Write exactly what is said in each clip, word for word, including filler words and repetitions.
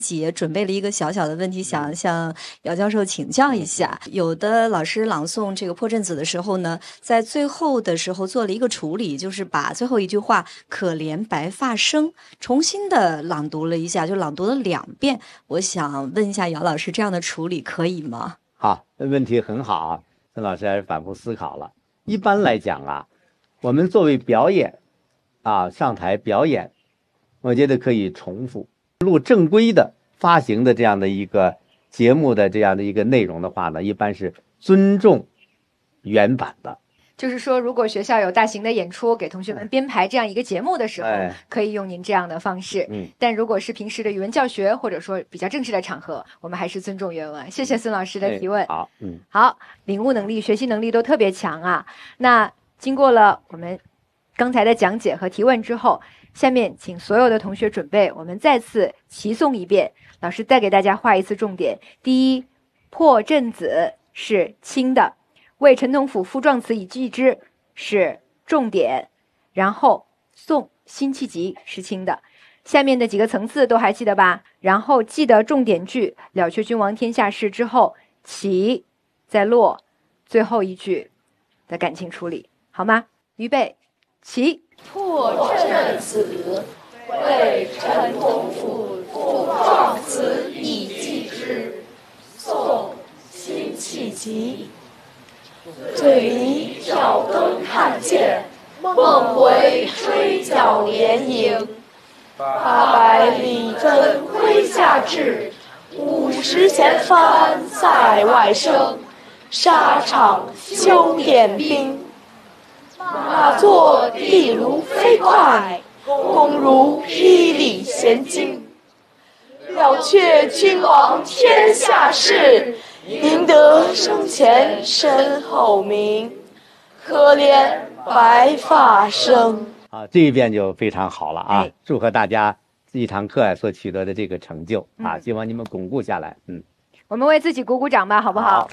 也准备了一个小小的问题，想向姚教授请教一下。有的老师朗诵这个破阵子的时候呢，在最后的时候做了一个处理，就是把最后一句话“可怜白发生”重新的朗读了一下，就朗读了两遍。我想问一下姚老师，这样的处理可以吗？ 好，问题很好啊，孙老师还是反复思考了。一般来讲啊，我们作为表演啊，上台表演，我觉得可以重复录正规的发行的这样的一个节目的这样的一个内容的话呢，一般是尊重原版的。 就是说，如果学校有大型的演出，给同学们编排这样一个节目的时候， 哎、 可以用您这样的方式。 嗯， 但如果是平时的语文教学，或者说比较正式的场合，我们还是尊重原文。谢谢孙老师的提问。 哎、好，嗯， 好，领悟能力、学习能力都特别强啊。那经过了我们刚才的讲解和提问之后，下面请所有的同学准备，我们再次齐诵一遍。老师再给大家画一次重点。第一，破阵子是轻的，为陈同甫赋壮词以记之是重点，然后宋辛弃疾是轻的。下面的几个层次都还记得吧？然后记得重点句了却君王天下事之后，起再落最后一句的感情处理，好吗？预备起。 破阵子，为陈同甫赋壮词以记之，宋辛弃疾。醉里挑灯看剑，梦为吹角连营。八百里分麾下炙，五十弦翻塞外声。沙场休点兵，马作地如飞快，弓如霹雳弦惊。了却君王天下事，赢得生前身后名。可怜白发生。 啊，这一遍就非常好了啊！ 哎、 祝贺大家一堂课所取得的这个成就啊！ 嗯、 希望你们巩固下来。嗯， 我们为自己鼓鼓掌吧，好不好？好，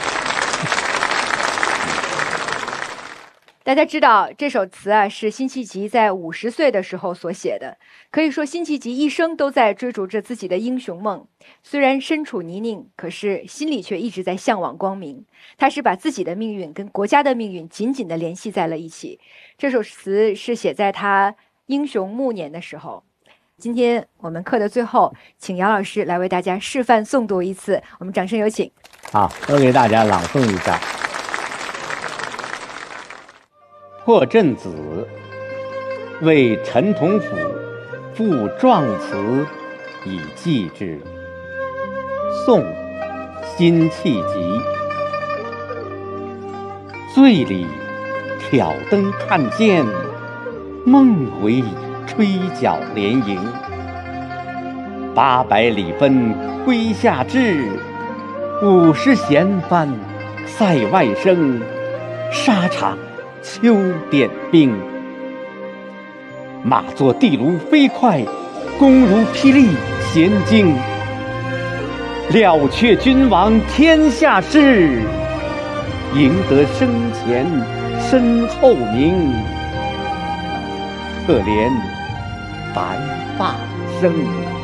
大家知道这首词啊，是辛弃疾在五十岁的时候所写的。可以说，辛弃疾一生都在追逐着自己的英雄梦。虽然身处泥泞，可是心里却一直在向往光明。他是把自己的命运跟国家的命运紧紧地联系在了一起。这首词是写在他英雄暮年的时候。今天我们课的最后，请姚老师来为大家示范诵读一次，我们掌声有请。 好，我给大家朗诵一下。破阵子，为陈同甫赋壮词以记之，宋辛弃疾。醉里挑灯看剑，梦为吹角连营。八百里分麾下炙，五十弦翻塞外声。沙场秋点兵，马作地如飞快，弓如霹雳弦惊。了却君王天下事，赢得生前身后名。可怜白发生。